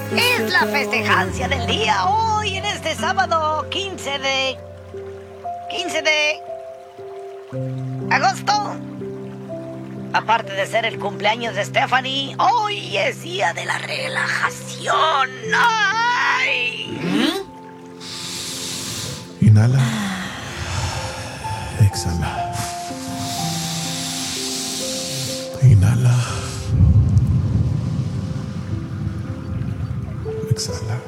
Es la festejancia del día hoy en este sábado 15 de agosto. Aparte de ser el cumpleaños de Stephanie, hoy es día de la relajación. ¡Ay! Inhala. Exhala. Inhala. Exhala.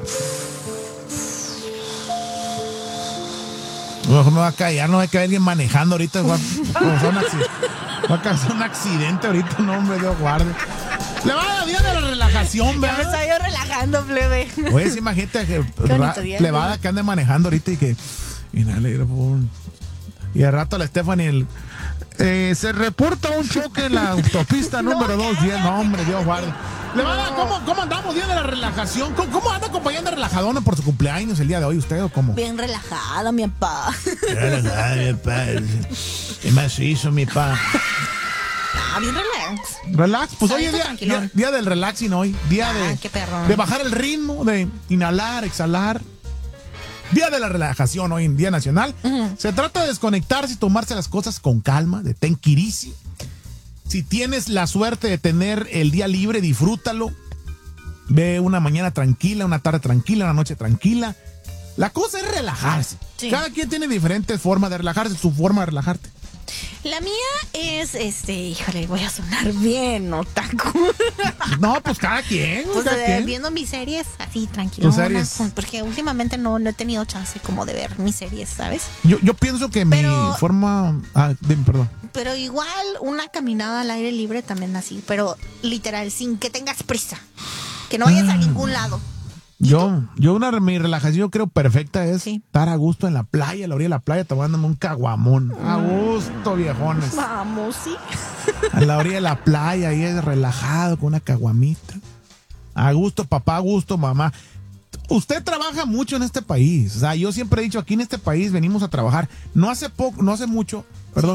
No me va a callar, no va a caer alguien manejando ahorita. Va a causar un accidente ahorita, no, hombre, Dios guarde. Le va a dar día de la relajación, Ya me ¿verdad? estaba yo relajando, plebe. Oye, sí, imagínate que plebada que ande manejando ahorita y que inhala, y al rato la Stephanie se reporta un choque en la autopista número 210. No, hombre, Dios guarde. Levada, ¿cómo andamos día de la relajación? ¿Cómo anda acompañando a Relajadona por su cumpleaños el día de hoy usted o cómo? Bien relajada, mi papá. Relajada, mi papá. Es macizo, mi papá. Bien relax. Relax, pues hoy es día del relaxing hoy. Día qué perro. de bajar el ritmo, de inhalar, exhalar. Día de la relajación hoy en Día Nacional. Se trata de desconectarse y tomarse las cosas con calma, de take it easy. Si tienes la suerte de tener el día libre, disfrútalo. Ve una mañana tranquila, una tarde tranquila, una noche tranquila. La cosa es relajarse. Sí. Cada quien tiene diferentes formas de relajarse, su forma de relajarte. La mía es, híjole, voy a sonar bien otaku. No, pues cada quien. Pues cada quien. viendo mis series así, tranquilo. ¿Tus series? Porque últimamente no he tenido chance como de ver mis series, ¿sabes? Yo pienso que mi forma... dime, perdón. Pero igual una caminada al aire libre también así, pero literal, sin que tengas prisa. Que no vayas a ningún lado. Mi relajación creo perfecta es estar a gusto en la playa, a la orilla de la playa, tomándome un caguamón. A gusto, viejones. Vamos, sí. A la orilla de la playa, ahí es relajado con una caguamita. A gusto, papá, a gusto, mamá. Usted trabaja mucho en este país. O sea, yo siempre he dicho, aquí en este país venimos a trabajar. No hace mucho,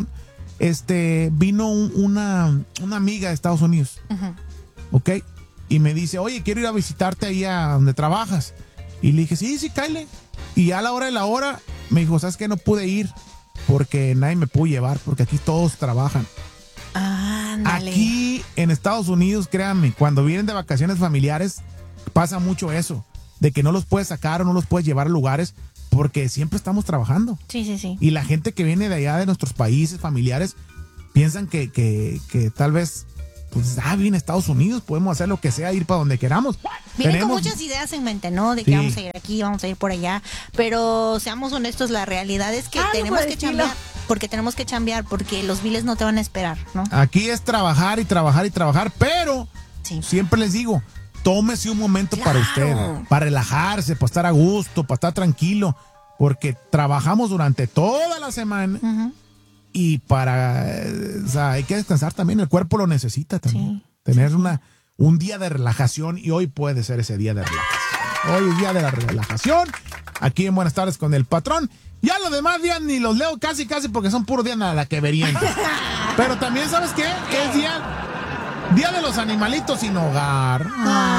vino una amiga de Estados Unidos. ¿Ok? Y me dice, oye, quiero ir a visitarte ahí a donde trabajas. Y le dije, sí, cáele. Y a la hora de la hora me dijo, ¿sabes qué? No pude ir porque nadie me pudo llevar, porque aquí todos trabajan. Ándale. Aquí en Estados Unidos, créanme, cuando vienen de vacaciones familiares, pasa mucho eso, de que no los puedes sacar o no los puedes llevar a lugares porque siempre estamos trabajando. Sí. Y la gente que viene de allá, de nuestros países familiares, piensan que tal vez... Pues bien, Estados Unidos, podemos hacer lo que sea, ir para donde queramos. Vienen con muchas ideas en mente, ¿no? De que Sí. vamos a ir aquí, vamos a ir por allá. Pero seamos honestos, la realidad es que tenemos que chambear. Porque los biles no te van a esperar, ¿no? Aquí es trabajar y trabajar y trabajar, pero siempre les digo, tómese un momento para usted, para relajarse, para estar a gusto, para estar tranquilo, porque trabajamos durante toda la semana. Y hay que descansar también, el cuerpo lo necesita también. Tener un día de relajación y hoy puede ser ese día de relajación. Hoy es día de la relajación, aquí en Buenas Tardes con el Patrón. Ya los demás días ni los leo casi porque son puros días a la que verían. Pero también, ¿sabes qué? Es día de los animalitos sin hogar.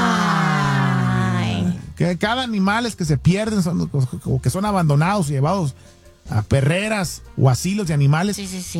Que cada animal es que se pierden o que son abandonados y llevados a perreras o asilos de animales,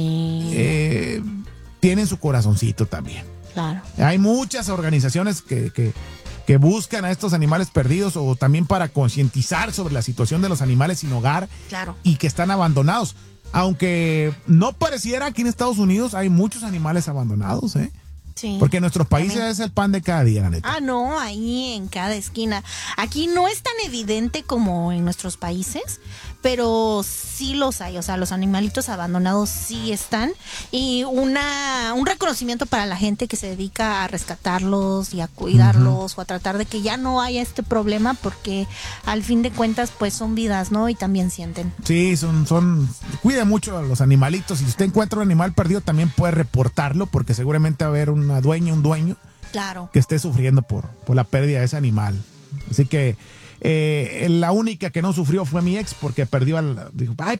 tienen su corazoncito también. Claro. Hay muchas organizaciones que buscan a estos animales perdidos o también para concientizar sobre la situación de los animales sin hogar y que están abandonados. Aunque no pareciera, aquí en Estados Unidos hay muchos animales abandonados, ¿eh? Sí. Porque en nuestros países es el pan de cada día, la neta. No, ahí en cada esquina. Aquí no es tan evidente como en nuestros países, pero sí los hay. O sea, los animalitos abandonados sí están. Y un reconocimiento para la gente que se dedica a rescatarlos y a cuidarlos o a tratar de que ya no haya este problema, porque al fin de cuentas, pues son vidas, ¿no? Y también sienten. Sí, cuida mucho a los animalitos. Si usted encuentra un animal perdido, también puede reportarlo, porque seguramente va a haber un dueño claro, que esté sufriendo por la pérdida de ese animal. Así que la única que no sufrió fue mi ex, porque perdí un animal.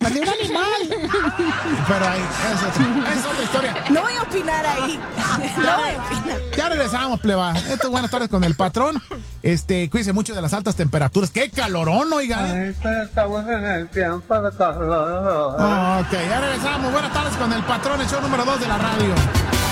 Pero ahí, es otra historia. No voy a opinar ahí. No voy a opinar. Ya regresamos, pleba. Esto es Buenas Tardes con el Patrón. Cuídense mucho de las altas temperaturas. ¡Qué calorón, oiga! Ay, pero estamos en el tiempo de calor. Ok, ya regresamos. Buenas tardes con el patrón, el show número 2 de la radio.